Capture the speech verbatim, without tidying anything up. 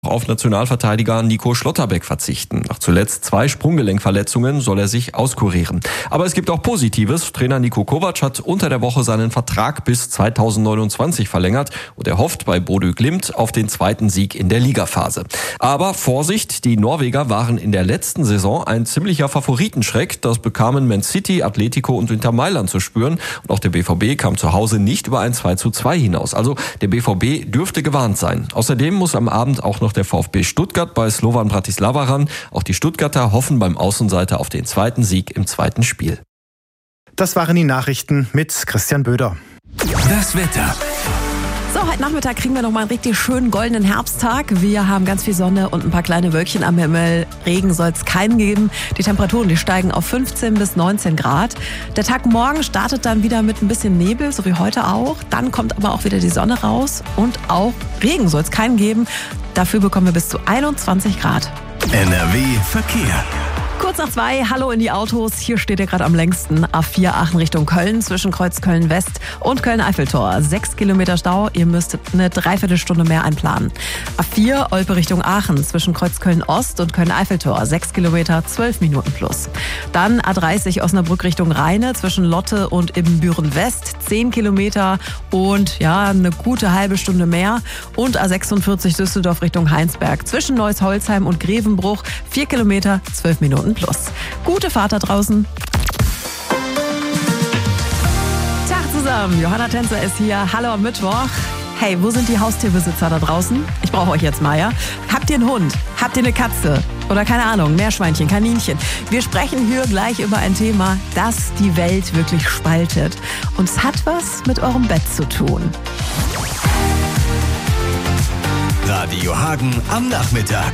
auf Nationalverteidiger Nico Schlotterbeck verzichten. Nach zuletzt zwei Sprunggelenkverletzungen soll er sich auskurieren. Aber es gibt auch Positives. Trainer Niko Kovac hat unter der Woche seinen Vertrag bis zweitausendneunundzwanzig verlängert und er hofft bei Bodø Glimt auf den zweiten Sieg in der Ligaphase. Aber Vorsicht, die Norweger waren in der letzten Saison ein ziemlicher Favoritenschreck. Das bekamen Man City, Atletico und Inter Mailand zu spüren. Und auch der B V B kam zu Hause nicht über ein zwei zu zwei hinaus. Also der B V B dürfte gewarnt sein. Außerdem muss am Abend auch noch der VfB Stuttgart bei Slovan Bratislava ran. Auch die Stuttgarter hoffen beim Außenseiter auf den zweiten Sieg im zweiten Spiel. Das waren die Nachrichten mit Christian Böder. Das Wetter. So, heute Nachmittag kriegen wir noch mal einen richtig schönen goldenen Herbsttag. Wir haben ganz viel Sonne und ein paar kleine Wölkchen am Himmel. Regen soll es keinen geben. Die Temperaturen, die steigen auf fünfzehn bis neunzehn Grad. Der Tag morgen startet dann wieder mit ein bisschen Nebel, so wie heute auch. Dann kommt aber auch wieder die Sonne raus und auch Regen soll es keinen geben. Dafür bekommen wir bis zu einundzwanzig Grad. N R W Verkehr. Kurz nach zwei, hallo in die Autos. Hier steht ihr gerade am längsten. A vier Aachen Richtung Köln zwischen Kreuz Köln-West und Köln-Eiffeltor. Sechs Kilometer Stau, ihr müsstet eine Dreiviertelstunde mehr einplanen. A vier Olpe Richtung Aachen zwischen Kreuz Köln-Ost und Köln-Eiffeltor. Sechs Kilometer, zwölf Minuten plus. Dann A dreißig Osnabrück Richtung Rheine zwischen Lotte und Ibbenbüren-West. Zehn Kilometer und ja, eine gute halbe Stunde mehr. Und A sechsundvierzig Düsseldorf Richtung Heinsberg zwischen Neuss-Holzheim und Grevenbruch. Vier Kilometer, zwölf Minuten plus. Gute Fahrt da draußen. Tag zusammen, Johanna Tänzer ist hier. Hallo am Mittwoch. Hey, wo sind die Haustierbesitzer da draußen? Ich brauche euch jetzt mal, ja? Habt ihr einen Hund? Habt ihr eine Katze? Oder keine Ahnung, Meerschweinchen, Kaninchen? Wir sprechen hier gleich über ein Thema, das die Welt wirklich spaltet. Und es hat was mit eurem Bett zu tun. Radio Hagen am Nachmittag.